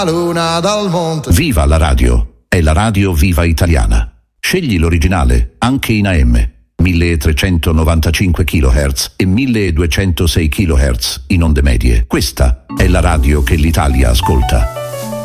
Luna dal monte. Viva la radio, è la radio viva italiana. Scegli l'originale, anche in AM, 1395 kHz e 1206 kHz in onde medie. Questa è la radio che l'Italia ascolta.